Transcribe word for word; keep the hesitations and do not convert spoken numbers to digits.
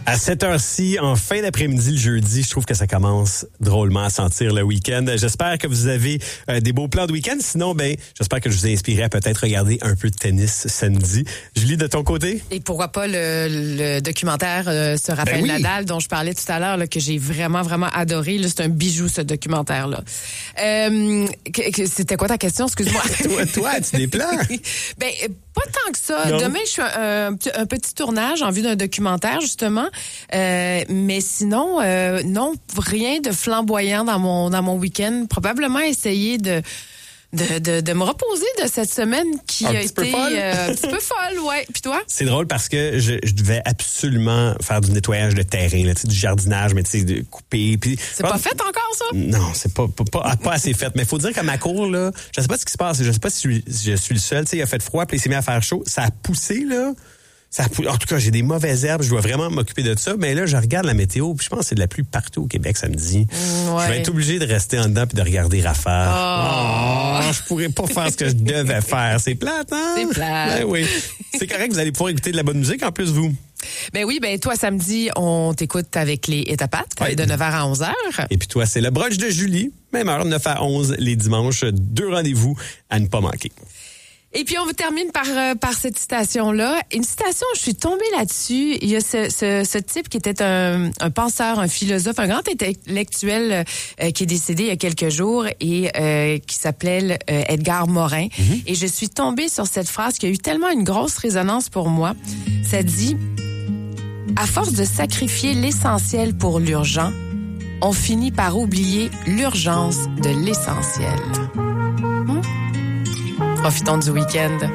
À cette heure-ci, en fin d'après-midi, le jeudi, je trouve que ça commence drôlement à sentir le week-end. J'espère que vous avez euh, des beaux plans de week-end. Sinon, ben, j'espère que je vous ai inspiré à peut-être regarder un peu de tennis samedi. Julie, de ton côté? Et pourquoi pas le, le documentaire euh, sur Rafael Ben oui. Nadal dont je parlais tout à l'heure, là, que j'ai vraiment, vraiment adoré. Là, c'est un bijou, ce documentaire-là. Euh, que, que, c'était quoi ta question? Excuse-moi. toi, toi, as-tu des plans? Ben, pas tant que ça. Non. Demain, je suis un, un, un petit tournage en vue d'un documentaire, justement. Euh, mais sinon, euh, non, rien de flamboyant dans mon dans mon week-end. Probablement essayer de de, de, de me reposer de cette semaine qui Un a petit peu été folle. euh, un petit peu folle, ouais. Puis toi? C'est drôle parce que je, je devais absolument faire du nettoyage de terrain, là, tu sais, du jardinage, mais tu sais, de couper. Puis C'est pas fait encore, ça? Non, c'est pas pas, pas, pas assez fait. Mais il faut dire qu'à ma cour, là, je sais pas ce qui se passe. Je sais pas si je, si je suis le seul. Tu sais, il a fait froid, puis il s'est mis à faire chaud. Ça a poussé, là. Ça a poussé. En tout cas, j'ai des mauvaises herbes. Je dois vraiment m'occuper de ça. Mais là, je regarde la météo, puis je pense que c'est de la pluie partout au Québec samedi. Mmh, ouais. Je vais être obligé de rester en dedans puis de regarder Rafale. Oh. Oh, je pourrais pas faire ce que je devais faire. C'est plate, hein? C'est plate. Ben oui. C'est correct, vous allez pouvoir écouter de la bonne musique en plus, vous. Ben oui, ben toi, samedi, on t'écoute avec les Étapates Ouais. de neuf heures à onze heures. Et puis toi, c'est le brunch de Julie. Même heure, neuf à onze les dimanches. Deux rendez-vous à ne pas manquer. Et puis, on vous termine par, euh, par cette citation-là. Une citation, je suis tombée là-dessus. Il y a ce, ce, ce type qui était un, un penseur, un philosophe, un grand intellectuel euh, qui est décédé il y a quelques jours et euh, qui s'appelait euh, Edgar Morin. Mm-hmm. Et je suis tombée sur cette phrase qui a eu tellement une grosse résonance pour moi. Ça dit, « À force de sacrifier l'essentiel pour l'urgent, on finit par oublier l'urgence de l'essentiel. » Profitons du week-end.